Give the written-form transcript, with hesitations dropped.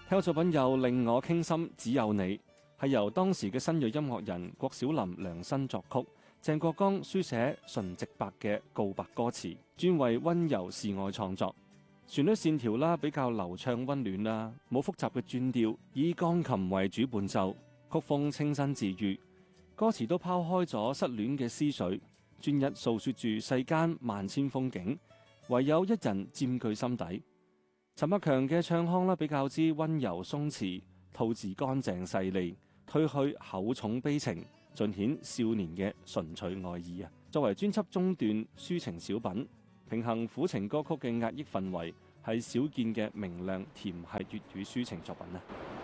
聽個作品有令我傾心只有你，係由當時嘅新銳音樂人郭小霖量身作曲，鄭國江書寫純直白嘅告白歌詞，專為溫柔示愛創作。旋律線條啦比較流暢溫暖啦，冇複雜嘅轉調，以鋼琴為主伴奏，曲風清新治愈。歌詞都拋開咗失戀嘅思緒，專一訴說住世間萬千風景，唯有一人佔據心底。陳百強嘅唱腔啦比較之溫柔鬆弛，吐字乾淨細膩，褪去厚重悲情，盡顯少年嘅純粹愛意啊！作為專輯中段抒情小品，平衡苦情歌曲嘅壓抑氛圍，係少見嘅明亮甜系粵語抒情作品啊！